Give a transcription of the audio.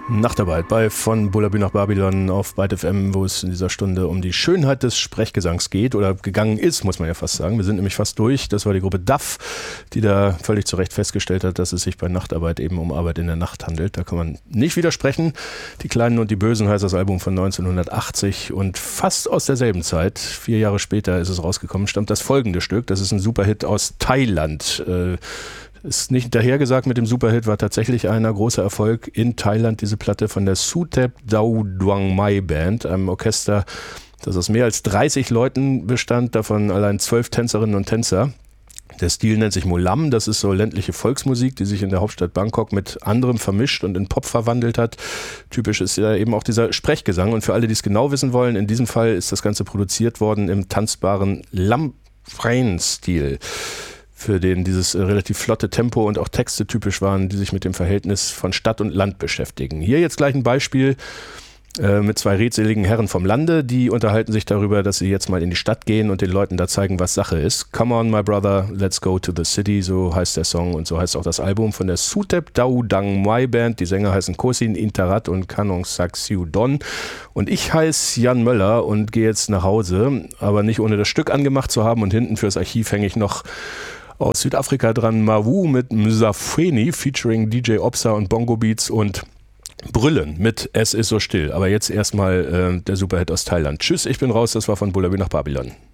Nachtarbeit bei von Bullabü nach Babylon auf Byte FM, wo es in dieser Stunde um die Schönheit des Sprechgesangs geht oder gegangen ist, muss man ja fast sagen. Wir sind nämlich fast durch. Das war die Gruppe DAF, die da völlig zu Recht festgestellt hat, dass es sich bei Nachtarbeit eben um Arbeit in der Nacht handelt. Da kann man nicht widersprechen. Die Kleinen und die Bösen heißt das Album von 1980 und fast aus derselben Zeit, 4 Jahre später ist es rausgekommen, stammt das folgende Stück. Das ist ein Superhit aus Thailand. Ist nicht dahergesagt mit dem Superhit, war tatsächlich einer großer Erfolg in Thailand, diese Platte von der Suthep Dau Duang Mai Band, einem Orchester, das aus mehr als 30 Leuten bestand, davon allein 12 Tänzerinnen und Tänzer. Der Stil nennt sich Molam, das ist so ländliche Volksmusik, die sich in der Hauptstadt Bangkok mit anderem vermischt und in Pop verwandelt hat. Typisch ist ja eben auch dieser Sprechgesang und für alle, die es genau wissen wollen, in diesem Fall ist das Ganze produziert worden im tanzbaren Lam Phrain-Stil, für den dieses relativ flotte Tempo und auch Texte typisch waren, die sich mit dem Verhältnis von Stadt und Land beschäftigen. Hier jetzt gleich ein Beispiel mit 2 redseligen Herren vom Lande, die unterhalten sich darüber, dass sie jetzt mal in die Stadt gehen und den Leuten da zeigen, was Sache ist. Come on, my brother, let's go to the city, so heißt der Song und so heißt auch das Album von der Suthep Dau Dang Mai Band. Die Sänger heißen Kosin Intarat und Kanong Saksiu Don. Und ich heiße Jan Möller und gehe jetzt nach Hause, aber nicht ohne das Stück angemacht zu haben. Und hinten fürs Archiv hänge ich noch aus Südafrika dran Mawu mit Msafweni featuring DJ Opsa und Bongo Beats und Brüllen mit Es ist so still. Aber jetzt erstmal der Superhit aus Thailand. Tschüss, ich bin raus, das war von Bullabü nach Babylon.